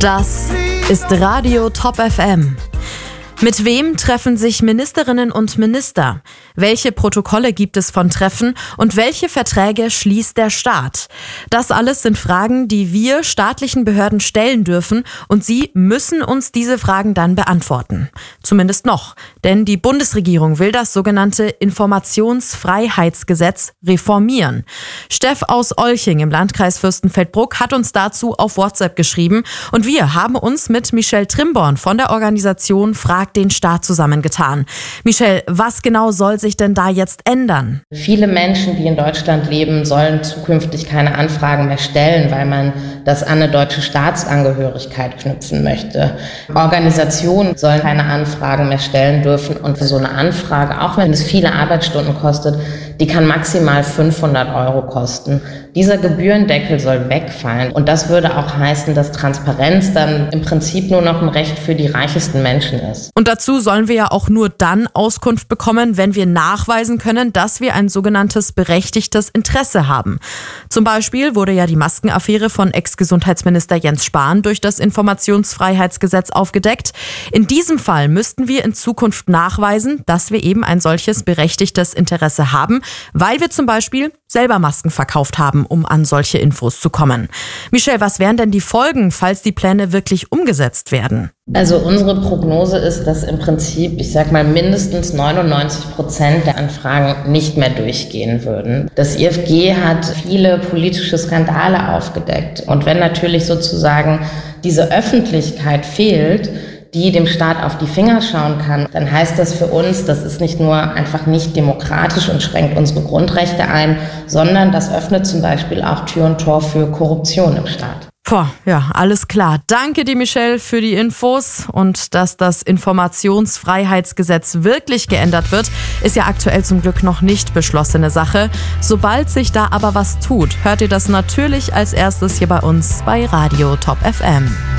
Das ist Radio Top FM. Mit wem treffen sich Ministerinnen und Minister? Welche Protokolle gibt es von Treffen und welche Verträge schließt der Staat? Das alles sind Fragen, die wir staatlichen Behörden stellen dürfen und sie müssen uns diese Fragen dann beantworten. Zumindest noch, denn die Bundesregierung will das sogenannte Informationsfreiheitsgesetz reformieren. Steff aus Olching im Landkreis Fürstenfeldbruck hat uns dazu auf WhatsApp geschrieben und wir haben uns mit Michelle Trimborn von der Organisation Frag den Staat zusammengetan. Michelle, was genau soll sich denn da jetzt ändern? Viele Menschen, die in Deutschland leben, sollen zukünftig keine Anfragen mehr stellen, weil man das an eine deutsche Staatsangehörigkeit knüpfen möchte. Organisationen sollen keine Anfragen mehr stellen dürfen und für so eine Anfrage, auch wenn es viele Arbeitsstunden kostet, die kann maximal 500 € kosten. Dieser Gebührendeckel soll wegfallen und das würde auch heißen, dass Transparenz dann im Prinzip nur noch ein Recht für die reichesten Menschen ist. Und dazu sollen wir ja auch nur dann Auskunft bekommen, wenn wir nachweisen können, dass wir ein sogenanntes berechtigtes Interesse haben. Zum Beispiel wurde ja die Maskenaffäre von Ex-Gesundheitsminister Jens Spahn durch das Informationsfreiheitsgesetz aufgedeckt. In diesem Fall müssten wir in Zukunft nachweisen, dass wir eben ein solches berechtigtes Interesse haben, weil wir zum Beispiel selber Masken verkauft haben, um an solche Infos zu kommen. Michelle, was wären denn die Folgen, falls die Pläne wirklich umgesetzt werden? Also unsere Prognose ist, dass im Prinzip, mindestens 99% der Anfragen nicht mehr durchgehen würden. Das IFG hat viele politische Skandale aufgedeckt. Und wenn natürlich sozusagen diese Öffentlichkeit fehlt, die dem Staat auf die Finger schauen kann, dann heißt das für uns, das ist nicht nur einfach nicht demokratisch und schränkt unsere Grundrechte ein, sondern das öffnet zum Beispiel auch Tür und Tor für Korruption im Staat. Ja, alles klar. Danke dir, Michelle, für die Infos. Und dass das Informationsfreiheitsgesetz wirklich geändert wird, ist ja aktuell zum Glück noch nicht beschlossene Sache. Sobald sich da aber was tut, hört ihr das natürlich als erstes hier bei uns bei Radio Top FM.